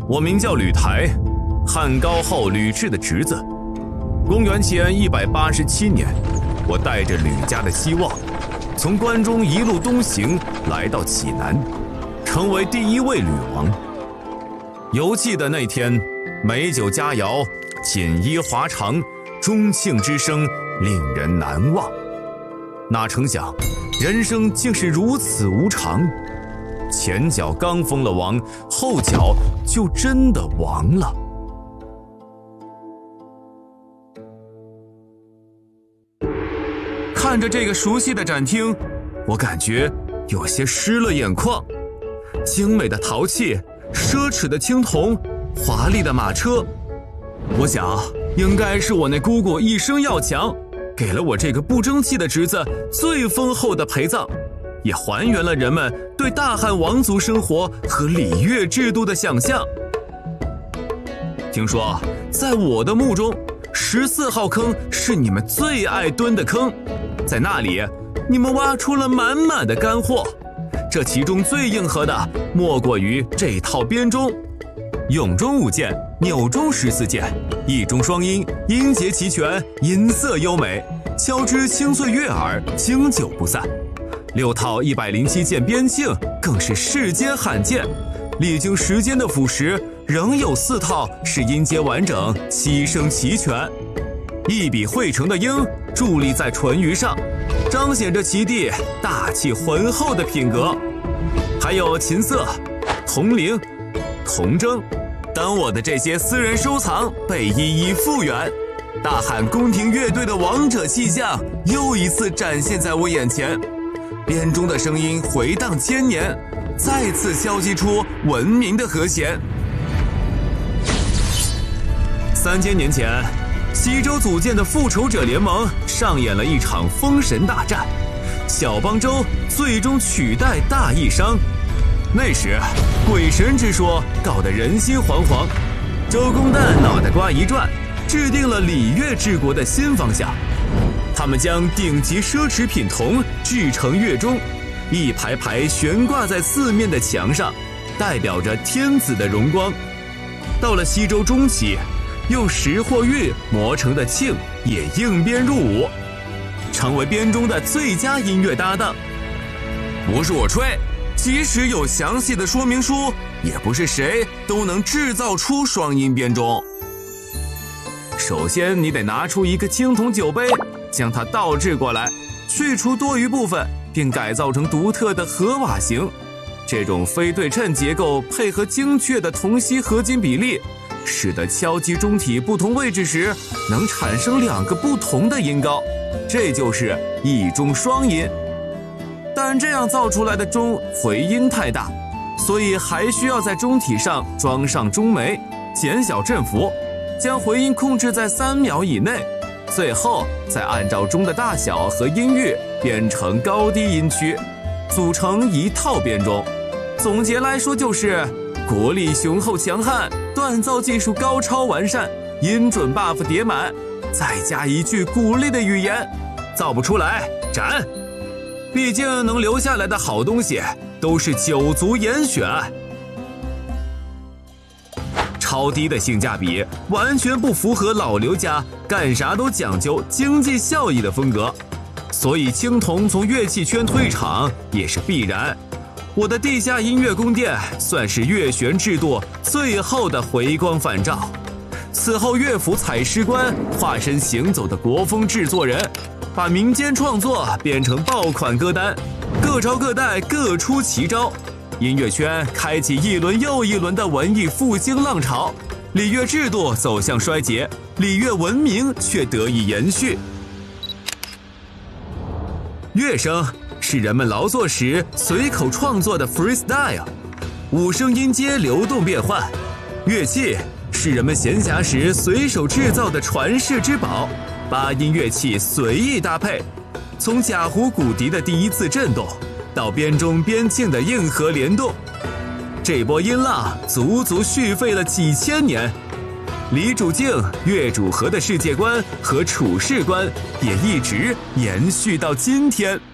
我名叫吕台，汉高后吕雉的侄子。公元前187年，我带着吕家的希望，从关中一路东行，来到济南，成为第一位吕王。游记的那天，美酒佳肴，锦衣华裳，钟磬之声令人难忘。哪成想，人生竟是如此无常，前脚刚封了王，后脚就真的亡了。看着这个熟悉的展厅，我感觉有些湿了眼眶。精美的陶器，奢侈的青铜，华丽的马车，我想应该是我那姑姑一生要强，给了我这个不争气的侄子最丰厚的陪葬，也还原了人们对大汉王族生活和礼乐制度的想象。听说在我的墓中，14号坑是你们最爱蹲的坑，在那里你们挖出了满满的干货。这其中最硬核的莫过于这套编钟，永中5件，扭中14件，一中双音，音节齐全，音色优美，敲之清脆悦耳，经久不散。6套107件编磬更是世间罕见，历经时间的腐蚀，仍有4套是音节完整，七声齐全。一笔绘成的鹰伫立在唇盂上，彰显着其地大气浑厚的品格。还有琴瑟、铜铃、铜筝，当我的这些私人收藏被一一复原，大汉宫廷乐队的王者气象又一次展现在我眼前。编钟的声音回荡千年，再次敲击出文明的和弦。3000年前，西周组建的复仇者联盟上演了一场封神大战，小邦周最终取代大义商。那时鬼神之说搞得人心惶惶，周公旦脑袋瓜一转，制定了礼乐治国的新方向。他们将顶级奢侈品铜制成乐钟，一排排悬挂在4面的墙上，代表着天子的荣光。到了西周中期，用石或玉磨成的磬也应编入伍，成为编钟的最佳音乐搭档。不是我吹，即使有详细的说明书，也不是谁都能制造出双音编钟。首先你得拿出一个青铜酒杯，将它倒置过来，去除多余部分，并改造成独特的合瓦形。这种非对称结构配合精确的铜锡合金比例，使得敲击钟体不同位置时能产生2个不同的音高，这就是一钟双音。但这样造出来的钟回音太大，所以还需要在钟体上装上钟眉，减小振幅，将回音控制在3秒以内，最后再按照钟的大小和音域编成高低音区，组成一套编钟。总结来说就是国力雄厚强悍，锻造技术高超完善，音准 buff 叠满，再加一句鼓励的语言，造不出来斩。毕竟能留下来的好东西都是9族严选，超低的性价比完全不符合老刘家干啥都讲究经济效益的风格，所以青铜从乐器圈退场也是必然。我的地下音乐宫殿算是乐弦制度最后的回光返照。此后乐府采诗官化身行走的国风制作人，把民间创作编成爆款歌单，各朝各代各出奇招，音乐圈开启一轮又一轮的文艺复兴浪潮，礼乐制度走向衰竭，礼乐文明却得以延续。乐声是人们劳作时随口创作的 freestyle， 5声音阶流动变换。乐器是人们闲暇时随手制造的传世之宝，8音乐器随意搭配，从贾胡骨笛的第一次震动，到编钟编磬的硬核联动，这波音浪足足续费了几千年。礼主敬、乐主和的世界观和处世观也一直延续到今天。